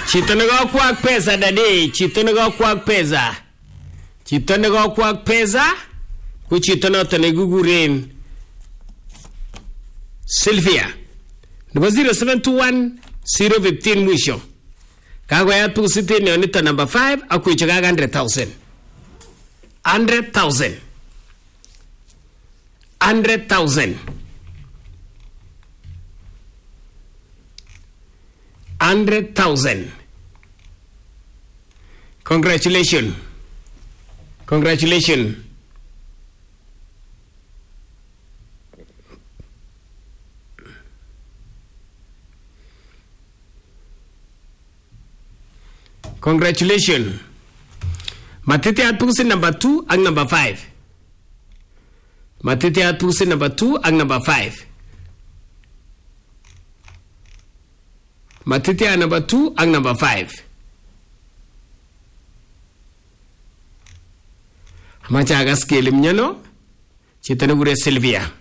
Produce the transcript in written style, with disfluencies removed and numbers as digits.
Chito nekakwak pesa dadi, chito nekakwak pesa. Chito nekakwak pesa ko chito noto nekikuren Sylvia. Nebo 0721 015 mwisho. Kagoyat pusiti ni onito number 5 akuicho kaga 100,000. 100,000. 100,000. 100,000. Congratulations. Congratulations. Congratulations. Matete at pusin number 2 and number 5. Matete at pusin number 2 and number 5. Matete at number 2 and number 5. Macha agas kelim nyano. Chitana gure Sylvia.